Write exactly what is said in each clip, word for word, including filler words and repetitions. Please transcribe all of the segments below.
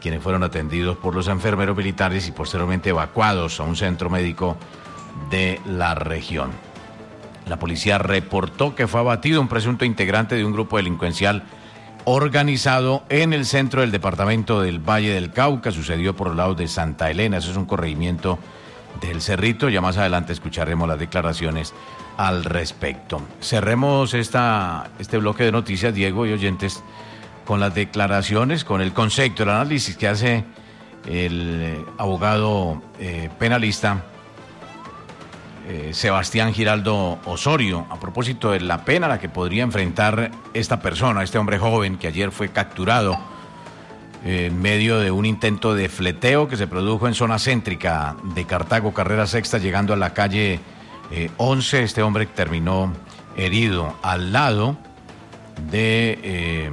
quienes fueron atendidos por los enfermeros militares y posteriormente evacuados a un centro médico de la región. La policía reportó que fue abatido un presunto integrante de un grupo delincuencial organizado en el centro del departamento del Valle del Cauca. Sucedió por los lados de Santa Elena. Eso es un corregimiento del Cerrito. Ya más adelante escucharemos las declaraciones al respecto. Cerremos esta, este bloque de noticias, Diego y oyentes, con las declaraciones, con el concepto, el análisis que hace el eh, abogado eh, penalista eh, Sebastián Giraldo Osorio, a propósito de la pena a la que podría enfrentar esta persona, este hombre joven que ayer fue capturado eh, en medio de un intento de fleteo que se produjo en zona céntrica de Cartago, carrera sexta, llegando a la calle eh, once. Este hombre terminó herido al lado de eh,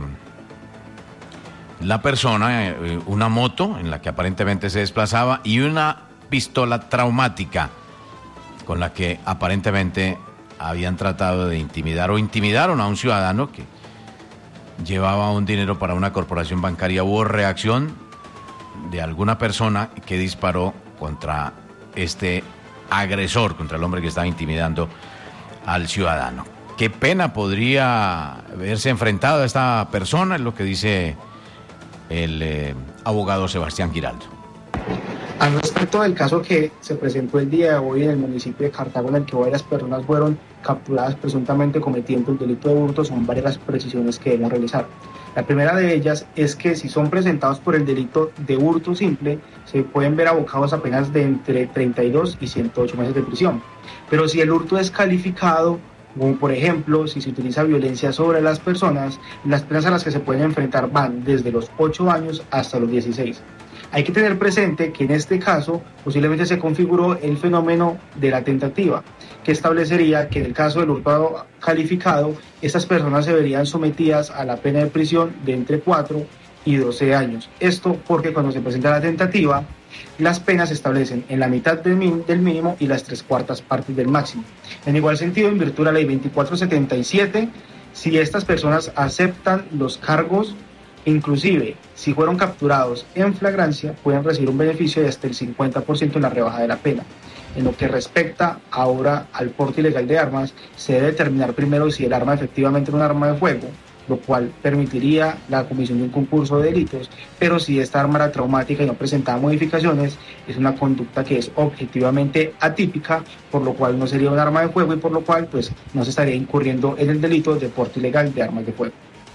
la persona, eh, una moto en la que aparentemente se desplazaba y una pistola traumática con la que aparentemente habían tratado de intimidar o intimidaron a un ciudadano que llevaba un dinero para una corporación bancaria. Hubo reacción de alguna persona que disparó contra este agresor, contra el hombre que estaba intimidando al ciudadano. ¿Qué pena podría haberse enfrentado a esta persona? Es lo que dice el eh, abogado Sebastián Giraldo. Al respecto del caso que se presentó el día de hoy en el municipio de Cartago, en el que varias personas fueron capturadas presuntamente cometiendo el delito de hurto, son varias las precisiones que debemos realizar. La primera de ellas es que si son presentados por el delito de hurto simple, se pueden ver abocados a penas de entre treinta y dos y ciento ocho meses de prisión. Pero si el hurto es calificado, como por ejemplo, si se utiliza violencia sobre las personas, las penas a las que se pueden enfrentar van desde los ocho años hasta los dieciséis. Hay que tener presente que en este caso posiblemente se configuró el fenómeno de la tentativa, que establecería que en el caso del hurto calificado, estas personas se verían sometidas a la pena de prisión de entre cuatro y doce años. Esto porque cuando se presenta la tentativa, las penas se establecen en la mitad del, min- del mínimo y las tres cuartas partes del máximo. En igual sentido, en virtud de la ley veinticuatro setenta y siete, si estas personas aceptan los cargos, inclusive si fueron capturados en flagrancia, pueden recibir un beneficio de hasta el cincuenta por ciento en la rebaja de la pena. En lo que respecta ahora al porte ilegal de armas, se debe determinar primero si el arma efectivamente es un arma de fuego, lo cual permitiría la comisión de un concurso de delitos, pero si esta arma era traumática y no presentaba modificaciones, es una conducta que es objetivamente atípica, por lo cual no sería un arma de fuego y por lo cual pues no se estaría incurriendo en el delito de porte ilegal de armas de fuego.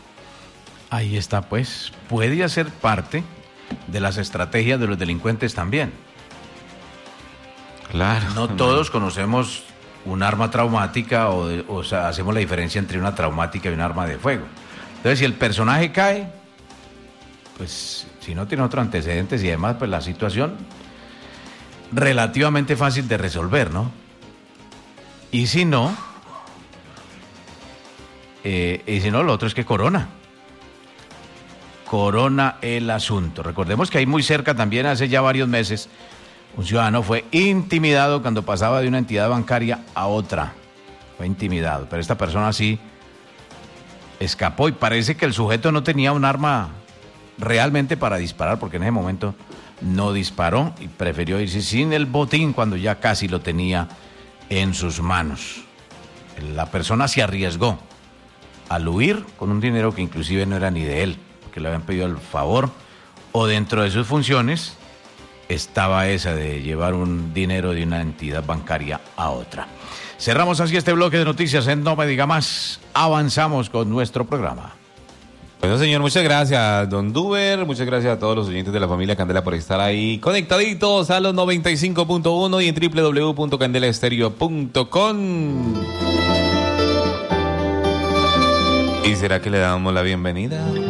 Ahí está, pues, puede ser parte de las estrategias de los delincuentes también. Claro. No todos conocemos un arma traumática o, de, o sea, hacemos la diferencia entre una traumática y un arma de fuego. Entonces, si el personaje cae, pues, si no tiene otros antecedentes y demás, pues la situación relativamente fácil de resolver, ¿no? Y si no, eh, y si no, lo otro es que corona. Corona el asunto. Recordemos que ahí muy cerca también, hace ya varios meses, un ciudadano fue intimidado cuando pasaba de una entidad bancaria a otra. Fue intimidado, pero esta persona sí escapó y parece que el sujeto no tenía un arma realmente para disparar, porque en ese momento no disparó y prefirió irse sin el botín cuando ya casi lo tenía en sus manos. La persona se arriesgó al huir con un dinero que inclusive no era ni de él, que le habían pedido el favor, o dentro de sus funciones estaba esa de llevar un dinero de una entidad bancaria a otra. Cerramos así este bloque de noticias en No Me Diga Más. Avanzamos con nuestro programa. Bueno, señor, muchas gracias, don Duber. Muchas gracias a todos los oyentes de la familia Candela por estar ahí conectaditos a los noventa y cinco punto uno y en doble u doble u doble u punto candela estéreo punto com. ¿Y será que le damos la bienvenida?